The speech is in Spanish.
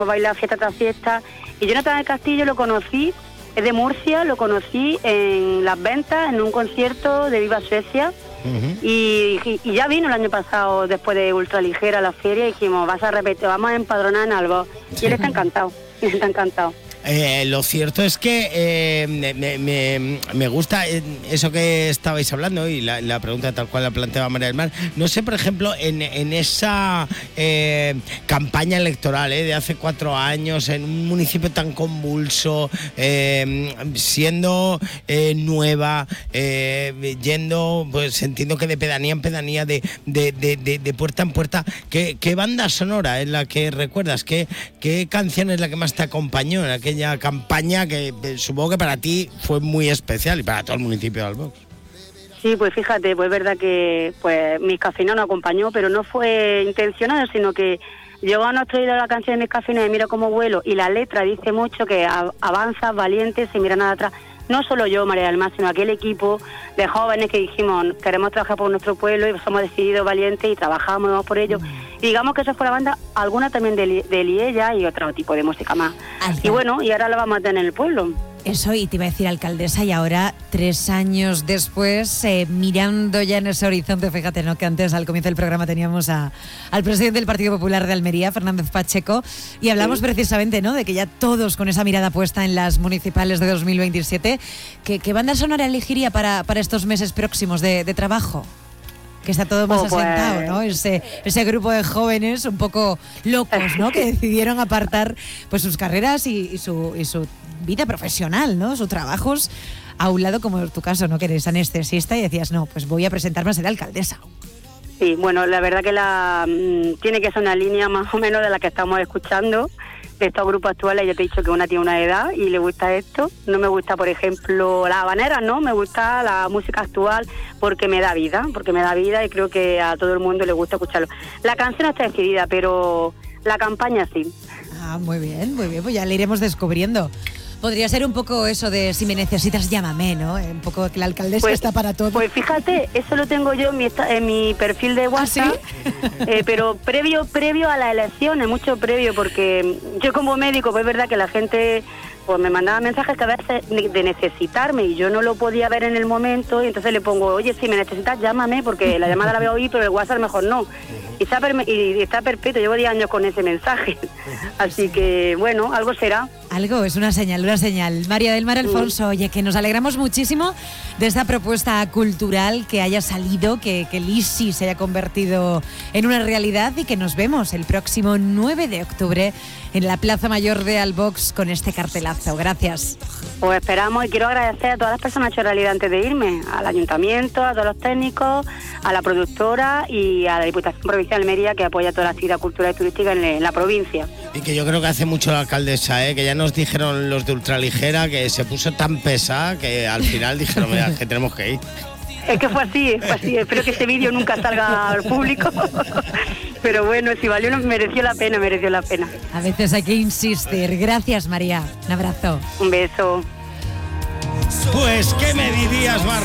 bailar fiesta tras fiesta. Y Jonathan del Castillo lo conocí, es de Murcia, lo conocí en Las Ventas, en un concierto de Viva Suecia. Y ya vino el año pasado, después de Ultraligera, a la feria, y dijimos, vas a repetir, vamos a empadronar en Albor. Y él está encantado, está encantado. Lo cierto es que me gusta eso que estabais hablando y la pregunta tal cual la planteaba María del Mar. No sé, por ejemplo, en esa campaña electoral de hace 4 años, en un municipio tan convulso, siendo nueva, yendo, pues entiendo que de pedanía en pedanía, de puerta en puerta, ¿qué banda sonora es la que recuerdas? ¿Qué canción es la que más te acompañó en aquella campaña que supongo que para ti fue muy especial y para todo el municipio de Albor? Sí, pues fíjate, pues es verdad que pues Miscafina nos acompañó, pero no fue intencionado, sino que llegó a nuestro oído la canción de Miscafina de Mira cómo vuelo, y la letra dice mucho que avanzas valiente sin mirar nada atrás. No solo yo, María del Mar, sino aquel equipo de jóvenes que dijimos, queremos trabajar por nuestro pueblo y somos decididos, valientes y trabajamos por ello. Y digamos que eso fue la banda, alguna también de Liella y otro tipo de música más. Y bueno, y ahora la vamos a tener en el pueblo. Eso, y te iba a decir, alcaldesa, y ahora 3 años después, mirando ya en ese horizonte, fíjate, ¿no?, que antes al comienzo del programa teníamos al presidente del Partido Popular de Almería, Fernández Pacheco, y hablamos precisamente, ¿no?, de que ya todos con esa mirada puesta en las municipales de 2027, ¿qué banda sonora elegiría para estos meses próximos de trabajo? Que está todo más asentado, ¿no? Ese grupo de jóvenes un poco locos, ¿no?, que decidieron apartar pues sus carreras y su vida profesional, ¿no?, sus trabajos a un lado, como en tu caso, ¿no?, que eres anestesista y decías, no, pues voy a presentarme a ser alcaldesa. Sí, bueno, la verdad que tiene que ser una línea más o menos de la que estamos escuchando, de estos grupos actuales. Ya te he dicho que una tiene una edad y le gusta esto. No me gusta, por ejemplo, la habanera, ¿no? Me gusta la música actual porque me da vida y creo que a todo el mundo le gusta escucharlo. La canción está decidida, pero la campaña sí. Ah, muy bien, pues ya le iremos descubriendo. Podría ser un poco eso de si me necesitas, llámame, ¿no? Un poco que la alcaldesa pues, está para todo. Pues fíjate, eso lo tengo yo en mi perfil de WhatsApp, ¿ah, sí? Pero previo a las elecciones, mucho previo, porque yo como médico, pues es verdad que la gente pues me mandaba mensajes que a veces de necesitarme y yo no lo podía ver en el momento, y entonces le pongo, oye, si me necesitas, llámame, porque la llamada la voy a oír, pero el WhatsApp mejor no. Y está perpetuo, llevo 10 años con ese mensaje. Así que, bueno, algo será. Algo, es una señal. María del Mar Alfonso, oye, que nos alegramos muchísimo de esta propuesta cultural que haya salido, que el ISI se haya convertido en una realidad y que nos vemos el próximo 9 de octubre en la Plaza Mayor de Albox con este cartelazo. Gracias. Pues esperamos, y quiero agradecer a todas las personas que han hecho realidad antes de irme, al ayuntamiento, a todos los técnicos, a la productora y a la Diputación Provincial de Almería, que apoya toda la actividad cultural y turística en la provincia. Y que yo creo que hace mucho la alcaldesa, que ya nos dijeron los de Ultraligera que se puso tan pesada que al final dijeron, mira, que tenemos que ir. Es que fue así. Espero que este vídeo nunca salga al público. Pero bueno, si valió, mereció la pena. A veces hay que insistir. Gracias, María. Un abrazo. Un beso. Pues, ¿qué me dirías, Bar?